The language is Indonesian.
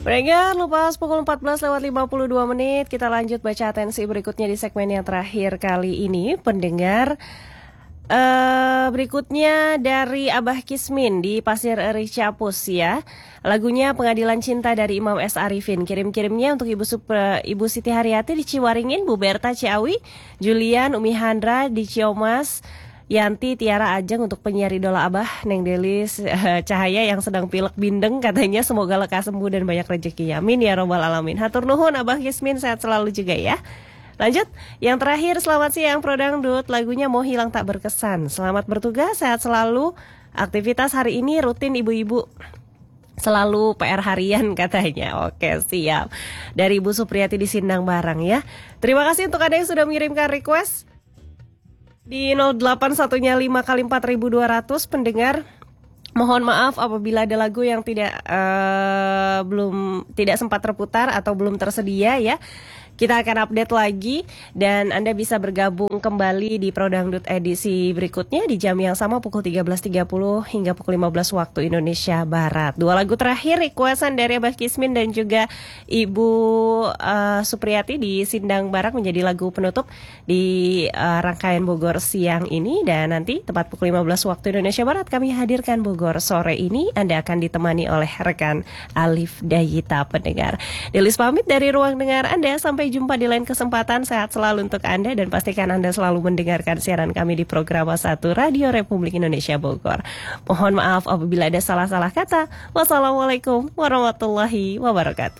Pendengar, lepas pukul 14:52 kita lanjut baca atensi berikutnya di segmen yang terakhir kali ini. Pendengar, berikutnya dari Abah Kismin di Pasir Eri Ciapus ya. Lagunya Pengadilan Cinta dari Imam S. Arifin. Kirim-kirimnya untuk Ibu Siti Haryati di Ciwaringin, Bu Berta Ciawi, Julian Umi Handra di Ciomas, Yanti Tiara Ajeng untuk penyiar idola Abah, Neng Delis Cahaya yang sedang pilek bindeng, katanya semoga lekas sembuh dan banyak rezeki. Amin ya robbal alamin. Hatur nuhun Abah Kismin, sehat selalu juga ya. Lanjut, yang terakhir selamat siang Pro Dangdut, lagunya Mau Hilang Tak Berkesan. Selamat bertugas, sehat selalu. Aktivitas hari ini rutin ibu-ibu, selalu PR harian katanya. Oke, siap. Dari Ibu Supriyati di Sindang Barang ya. Terima kasih untuk Anda yang sudah mengirimkan request di 08115 kali 4200. Pendengar, mohon maaf apabila ada lagu yang tidak sempat terputar atau belum tersedia ya. Kita akan update lagi dan Anda bisa bergabung kembali di Pro Dangdut edisi berikutnya di jam yang sama pukul 13.30 hingga pukul 15 waktu Indonesia Barat. Dua lagu terakhir requestan dari Abah Kismin dan juga Ibu Supriyati di Sindang Barak menjadi lagu penutup di rangkaian Bogor siang ini, dan nanti tepat pukul 15 waktu Indonesia Barat kami hadirkan Bogor sore ini. Anda akan ditemani oleh rekan Alif Dayita. Pendengar, Delis pamit dari ruang dengar Anda, sampai jumpa di lain kesempatan. Sehat selalu untuk Anda dan pastikan Anda selalu mendengarkan siaran kami di program 1 Radio Republik Indonesia Bogor. Mohon maaf apabila ada salah-salah kata. Wassalamualaikum warahmatullahi wabarakatuh.